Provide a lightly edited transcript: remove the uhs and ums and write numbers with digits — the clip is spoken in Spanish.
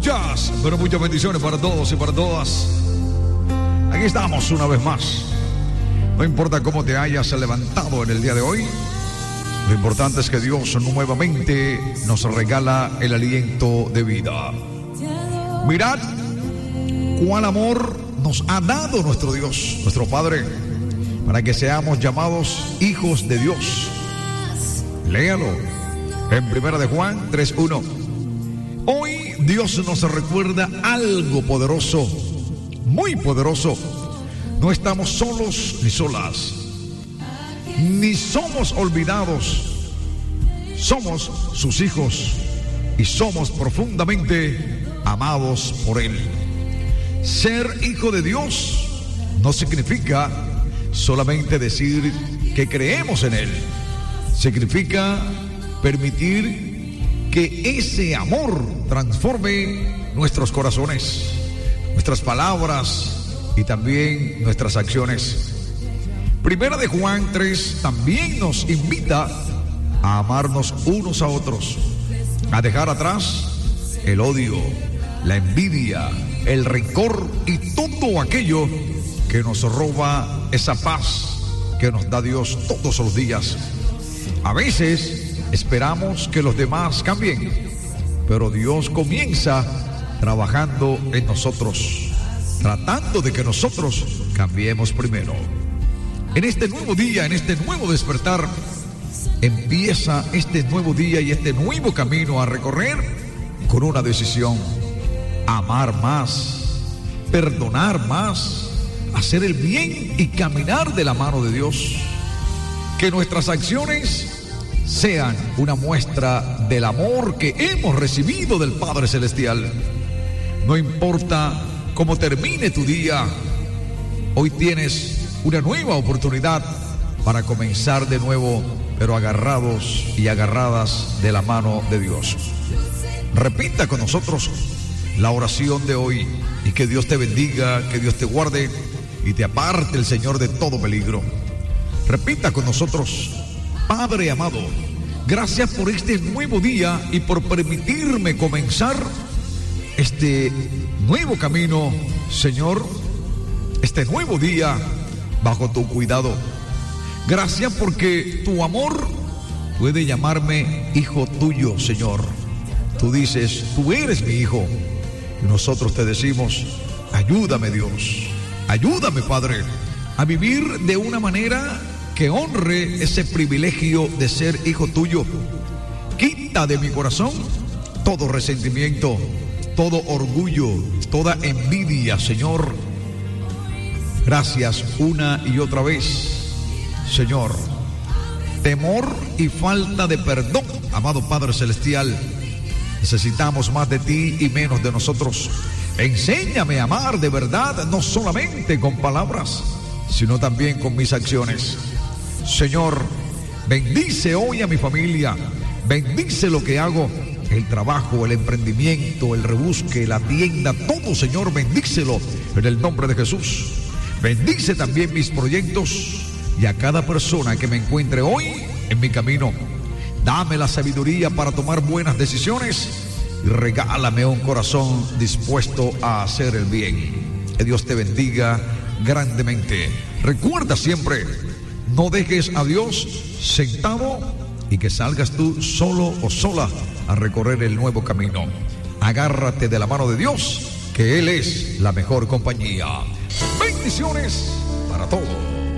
Pero muchas bendiciones para todos y para todas. Aquí estamos una vez más. No importa cómo te hayas levantado en el día de hoy, lo importante es que Dios nuevamente nos regala el aliento de vida. Mirad cuál amor nos ha dado nuestro Dios, nuestro Padre, para que seamos llamados hijos de Dios. Léalo en 1 de Juan 3:1. Hoy Dios nos recuerda algo poderoso, muy poderoso. No estamos solos ni solas, ni somos olvidados. Somos sus hijos y somos profundamente amados por Él. Ser hijo de Dios no significa solamente decir que creemos en Él. Significa permitir que ese amor transforme nuestros corazones, nuestras palabras y también nuestras acciones. 1 de Juan 3 también nos invita a amarnos unos a otros, a dejar atrás el odio, la envidia, el rencor y todo aquello que nos roba esa paz que nos da Dios todos los días. A veces esperamos que los demás cambien, pero Dios comienza trabajando en nosotros, tratando de que nosotros cambiemos primero. En este nuevo día, en este nuevo despertar, empieza este nuevo día y este nuevo camino a recorrer con una decisión: amar más, perdonar más, hacer el bien y caminar de la mano de Dios. Que nuestras acciones sean una muestra del amor que hemos recibido del Padre Celestial. No importa cómo termine tu día, hoy tienes una nueva oportunidad para comenzar de nuevo, pero agarrados y agarradas de la mano de Dios. Repita con nosotros la oración de hoy y que Dios te bendiga, que Dios te guarde y te aparte el Señor de todo peligro. Repita con nosotros: Padre amado, gracias por este nuevo día y por permitirme comenzar este nuevo camino, Señor, este nuevo día bajo tu cuidado. Gracias porque tu amor puede llamarme hijo tuyo, Señor. Tú dices: tú eres mi hijo. Y nosotros te decimos: ayúdame, Dios, ayúdame, Padre, a vivir de una manera que honre ese privilegio de ser hijo tuyo. Quita de mi corazón todo resentimiento, todo orgullo, toda envidia, Señor. Gracias una y otra vez, Señor. Temor y falta de perdón, amado Padre Celestial. Necesitamos más de ti y menos de nosotros. Enséñame a amar de verdad, no solamente con palabras, sino también con mis acciones. Señor, bendice hoy a mi familia, bendice lo que hago, el trabajo, el emprendimiento, el rebusque, la tienda, todo, Señor, bendícelo en el nombre de Jesús. Bendice también mis proyectos y a cada persona que me encuentre hoy en mi camino. Dame la sabiduría para tomar buenas decisiones y regálame un corazón dispuesto a hacer el bien. Que Dios te bendiga grandemente. Recuerda siempre: no dejes a Dios sentado y que salgas tú solo o sola a recorrer el nuevo camino. Agárrate de la mano de Dios, que Él es la mejor compañía. Bendiciones para todos.